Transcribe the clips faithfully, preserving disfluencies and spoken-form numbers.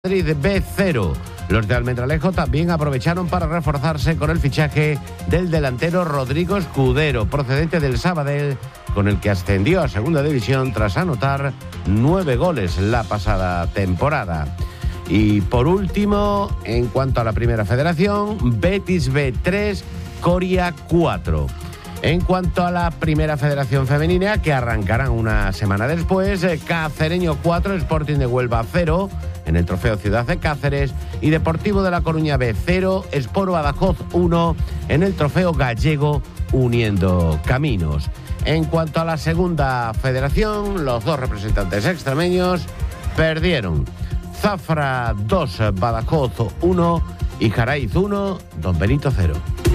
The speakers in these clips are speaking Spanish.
Madrid B cero. Los de Almendralejo también aprovecharon para reforzarse con el fichaje del delantero Rodrigo Escudero, procedente del Sabadell, con el que ascendió a Segunda División tras anotar nueve goles la pasada temporada. Y por último, en cuanto a la Primera Federación, Betis B tres, Coria cuatro. En cuanto a la Primera Federación Femenina, que arrancarán una semana después, Cacereño cuatro, Sporting de Huelva cero, en el Trofeo Ciudad de Cáceres, y Deportivo de La Coruña B cero, Sport Badajoz uno, en el Trofeo Gallego Uniendo Caminos. En cuanto a la Segunda Federación, los dos representantes extremeños perdieron. Zafra dos, Badajoz uno y Jaraiz uno, Don Benito cero.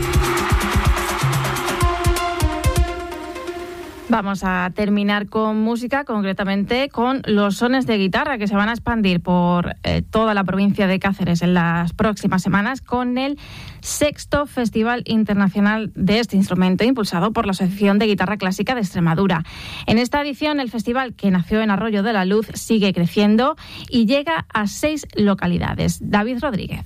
Vamos a terminar con música, concretamente con los sones de guitarra que se van a expandir por eh, toda la provincia de Cáceres en las próximas semanas con el sexto Festival Internacional de este instrumento, impulsado por la Asociación de Guitarra Clásica de Extremadura. En esta edición, el festival, que nació en Arroyo de la Luz, sigue creciendo y llega a seis localidades. David Rodríguez.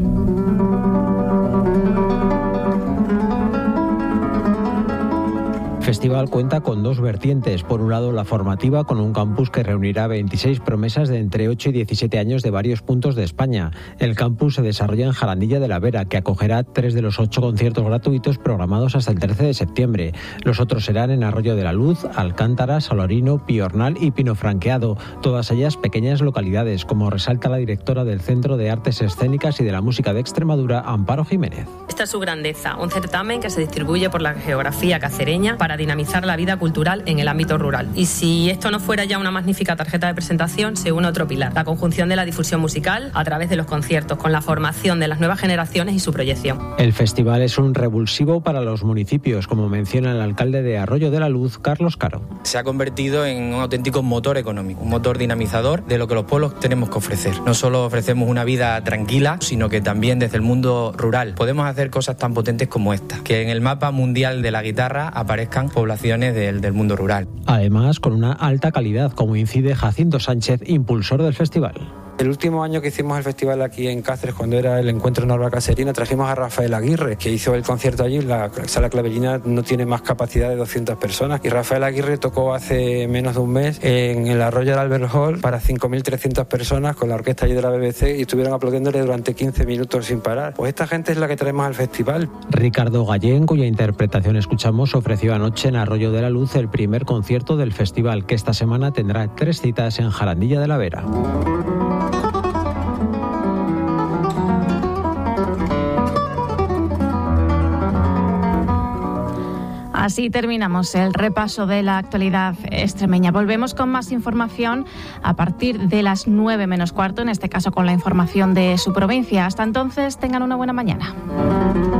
El festival cuenta con dos vertientes. Por un lado, la formativa, con un campus que reunirá veintiséis promesas de entre ocho y diecisiete años de varios puntos de España. El campus se desarrolla en Jarandilla de la Vera, que acogerá tres de los ocho conciertos gratuitos programados hasta el trece de septiembre. Los otros serán en Arroyo de la Luz, Alcántara, Salorino, Piornal y Pinofranqueado, todas ellas pequeñas localidades, como resalta la directora del Centro de Artes Escénicas y de la Música de Extremadura, Amparo Jiménez. Esta es su grandeza, un certamen que se distribuye por la geografía cacereña para dinamizar la vida cultural en el ámbito rural. Y si esto no fuera ya una magnífica tarjeta de presentación, se une otro pilar, la conjunción de la difusión musical a través de los conciertos, con la formación de las nuevas generaciones y su proyección. El festival es un revulsivo para los municipios, como menciona el alcalde de Arroyo de la Luz, Carlos Caro. Se ha convertido en un auténtico motor económico, un motor dinamizador de lo que los pueblos tenemos que ofrecer. No solo ofrecemos una vida tranquila, sino que también desde el mundo rural podemos hacer cosas tan potentes como esta, que en el mapa mundial de la guitarra aparezcan poblaciones del, del mundo rural. Además, con una alta calidad, como incide Jacinto Sánchez, impulsor del festival. El último año que hicimos el festival aquí en Cáceres, cuando era el encuentro Norva Caserina, trajimos a Rafael Aguirre, que hizo el concierto allí. La sala clavellina no tiene más capacidad de doscientas personas. Y Rafael Aguirre tocó hace menos de un mes en el Arroyo del Albert Hall para cinco mil trescientas personas con la orquesta allí de la B B C y estuvieron aplaudiéndole durante quince minutos sin parar. Pues esta gente es la que traemos al festival. Ricardo Gallén, cuya interpretación escuchamos, ofreció anoche en Arroyo de la Luz el primer concierto del festival, que esta semana tendrá tres citas en Jarandilla de la Vera. Así terminamos el repaso de la actualidad extremeña. Volvemos con más información a partir de las nueve menos cuarto, en este caso con la información de su provincia. Hasta entonces, tengan una buena mañana.